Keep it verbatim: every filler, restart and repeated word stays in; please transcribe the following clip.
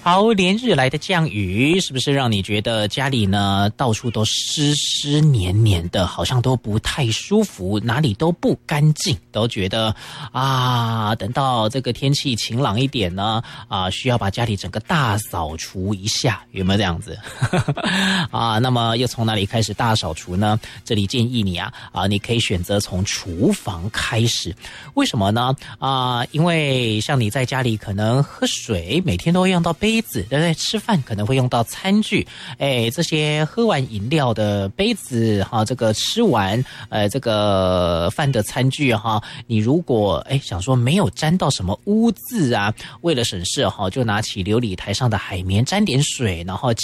好，连日来的降雨，是不是让你觉得家里呢到处都湿湿黏黏的，好像都不太舒服，哪里都不干净，都觉得啊，等到这个天气晴朗一点呢，啊，需要把家里整个大扫除一下，有没有这样子？啊，那么又从哪里开始大扫除呢？这里建议你啊，啊，你可以选择从厨房开始。为什么呢？啊，因为像你在家里可能喝水，每天都会用到杯子，对不对？吃饭可能会用到餐具，哎，这些喝完饮料的杯子哈，这个吃完呃这个饭的餐具哈，你如果哎想说没有沾到什么污渍啊，为了省事哈，就拿起琉璃台上的海绵沾点水，然后